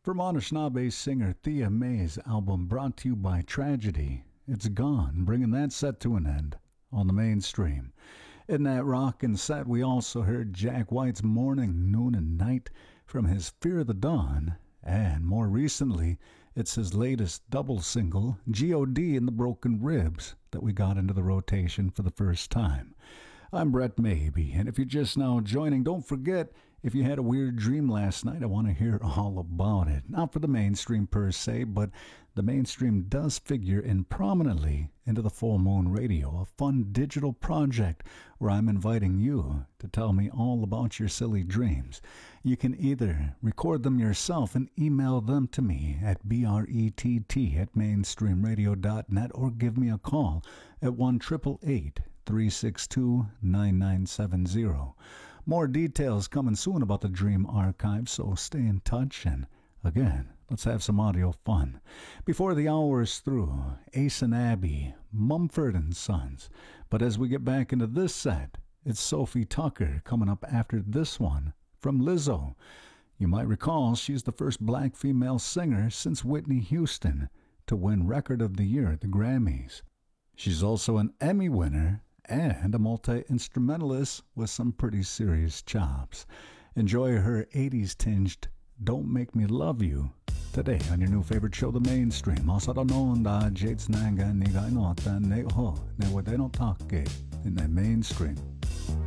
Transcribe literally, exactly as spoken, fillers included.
From Anishinaabe singer Thea May's album brought to you by Tragedy, it's Gone, bringing that set to an end on the mainstream. In that rockin' set, we also heard Jack White's Morning, Noon, and Night from his Fear the Dawn, and more recently, it's his latest double single, G O D and the Broken Ribs, that we got into the rotation for the first time. I'm Brett Maybe, and if you're just now joining, don't forget, if you had a weird dream last night, I want to hear all about it. Not for the mainstream per se, but the mainstream does figure in prominently into the Full Moon Radio, a fun digital project where I'm inviting you to tell me all about your silly dreams. You can either record them yourself and email them to me at brett at mainstreamradio dot net or give me a call at one eight eight eight, three six two, nine nine seven zero. More details coming soon about the Dream Archive, so stay in touch, and again, let's have some audio fun. Before the hour is through, Ace and Abby, Mumford and Sons. But as we get back into this set, it's Sophie Tucker coming up after this one from Lizzo. You might recall she's the first black female singer since Whitney Houston to win Record of the Year at the Grammys. She's also an Emmy winner and a multi-instrumentalist with some pretty serious chops. Enjoy her eighties-tinged Don't Make Me Love You today on your new favorite show, The Mainstream. Masaronda Jades Nanga Niga Inota Neho Newadeno Take in the Mainstream.